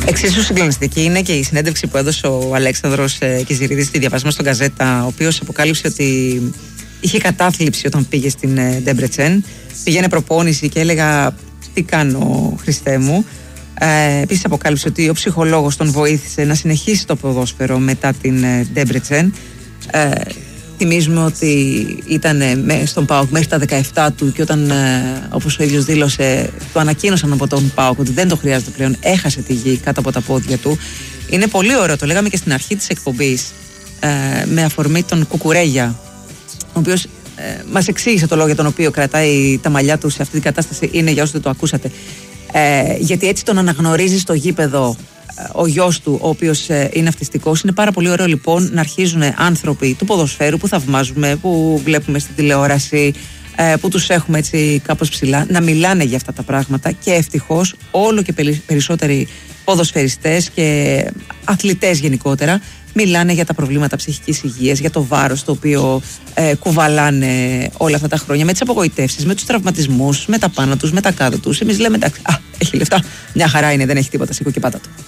Εξίσου συγκλονιστική είναι και η συνέντευξη που έδωσε ο Αλέξανδρος Κιζηρίδης στη διαβάσμα στον Γκαζέτα, ο οποίος αποκάλυψε ότι είχε κατάθλιψη όταν πήγε στην Ντέμπρετσεν. Πήγαινε προπόνηση και έλεγα τι κάνω, Χριστέ μου. Επίσης αποκάλυψε ότι ο ψυχολόγος τον βοήθησε να συνεχίσει το ποδόσφαιρο μετά την Ντέμπρετσεν. Θυμίζουμε ότι ήταν στον ΠΑΟΚ μέχρι τα 17 του και όταν, όπως ο ίδιος δήλωσε, το ανακοίνωσαν από τον ΠΑΟΚ ότι δεν το χρειάζεται πλέον, έχασε τη γη κάτω από τα πόδια του. Είναι πολύ ωραίο, το λέγαμε και στην αρχή της εκπομπής, με αφορμή τον Κουκουρέγια, ο οποίος μας εξήγησε το λόγο για τον οποίο κρατάει τα μαλλιά του σε αυτή την κατάσταση. Είναι, για όσους δεν το ακούσατε, γιατί έτσι τον αναγνωρίζει στο γήπεδο ο γιος του, ο οποίος είναι αυτιστικός. Είναι πάρα πολύ ωραίο λοιπόν να αρχίζουν άνθρωποι του ποδοσφαίρου που θαυμάζουμε, που βλέπουμε στην τηλεόραση, που τους έχουμε έτσι κάπως ψηλά, να μιλάνε για αυτά τα πράγματα, και ευτυχώς όλο και περισσότεροι ποδοσφαιριστές και αθλητές γενικότερα μιλάνε για τα προβλήματα ψυχικής υγείας, για το βάρος το οποίο κουβαλάνε όλα αυτά τα χρόνια, με τις απογοητεύσεις, με τους τραυματισμούς, με τα πάνω τους, με τα κάτω τους. Εμείς λέμε εντάξει, έχει λεφτά, μια χαρά είναι, δεν έχει τίποτα, σήκω και πάτα του.